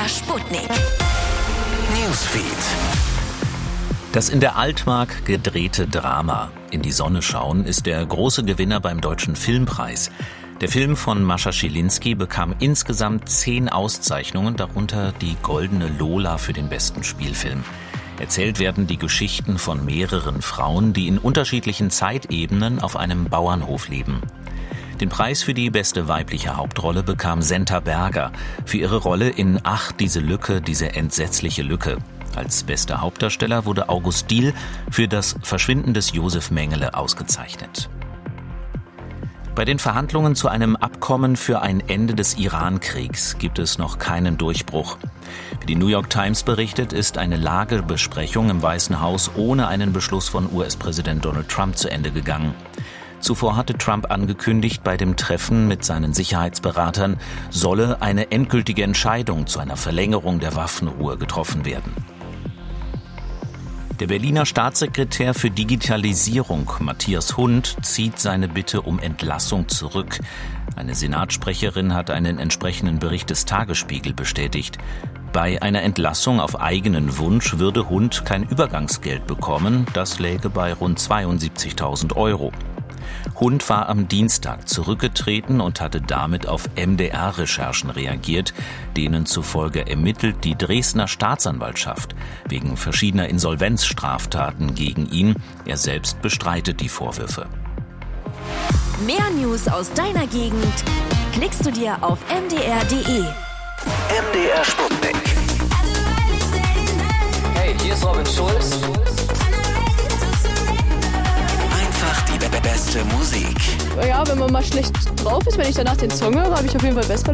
MDR Sputnik Newsfeed. Das in der Altmark gedrehte Drama In die Sonne schauen ist der große Gewinner beim Deutschen Filmpreis. Der Film von Mascha Schilinski bekam insgesamt 10 Auszeichnungen, darunter die Goldene Lola für den besten Spielfilm. Erzählt werden die Geschichten von mehreren Frauen, die in unterschiedlichen Zeitebenen auf einem Bauernhof leben. Den Preis für die beste weibliche Hauptrolle bekam Senta Berger für ihre Rolle in Ach, diese Lücke, diese entsetzliche Lücke. Als bester Hauptdarsteller wurde August Diehl für das Verschwinden des Josef Mengele ausgezeichnet. Bei den Verhandlungen zu einem Abkommen für ein Ende des Iran-Kriegs gibt es noch keinen Durchbruch. Wie die New York Times berichtet, ist eine Lagebesprechung im Weißen Haus ohne einen Beschluss von US-Präsident Donald Trump zu Ende gegangen. Zuvor hatte Trump angekündigt, bei dem Treffen mit seinen Sicherheitsberatern solle eine endgültige Entscheidung zu einer Verlängerung der Waffenruhe getroffen werden. Der Berliner Staatssekretär für Digitalisierung, Matthias Hund, zieht seine Bitte um Entlassung zurück. Eine Senatssprecherin hat einen entsprechenden Bericht des Tagesspiegel bestätigt. Bei einer Entlassung auf eigenen Wunsch würde Hund kein Übergangsgeld bekommen. Das läge bei rund 72.000 €. Hund war am Dienstag zurückgetreten und hatte damit auf MDR-Recherchen reagiert, denen zufolge ermittelt die Dresdner Staatsanwaltschaft wegen verschiedener Insolvenzstraftaten gegen ihn. Er selbst bestreitet die Vorwürfe. Mehr News aus deiner Gegend klickst du dir auf mdr.de. MDR Sputnik. Hey, hier ist Robin Schulz. Einfach die beste Musik. Ja, wenn man mal schlecht drauf ist, wenn ich danach den Song höre, habe ich auf jeden Fall bessere